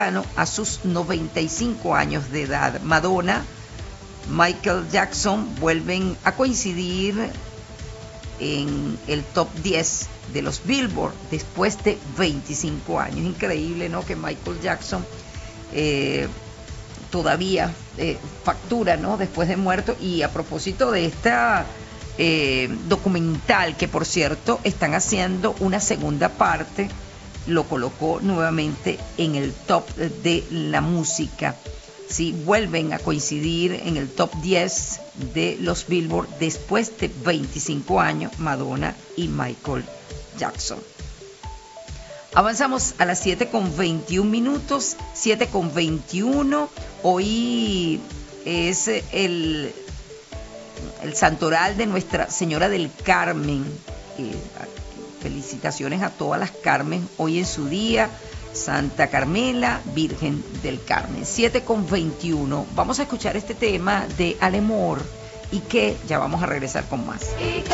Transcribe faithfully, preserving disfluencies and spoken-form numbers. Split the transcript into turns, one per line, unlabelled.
a sus noventa y cinco años de edad. Madonna, Michael Jackson vuelven a coincidir en el top diez de los Billboard después de veinticinco años. Increíble, ¿no? Que Michael Jackson eh, todavía eh, factura, ¿no? Después de muerto. Y a propósito de esta eh, documental, que por cierto están haciendo una segunda parte, lo colocó nuevamente en el top de la música. Sí, vuelven a coincidir en el top diez de los Billboard después de veinticinco años, Madonna y Michael Jackson. Avanzamos a las siete con veintiún minutos, siete con veintiuno. Hoy es el, el santoral de Nuestra Señora del Carmen. Eh, Felicitaciones a todas las Carmen hoy en su día. Santa Carmela, Virgen del Carmen. siete con veintiuno. Vamos a escuchar este tema de Alemor y que ya vamos a regresar con más.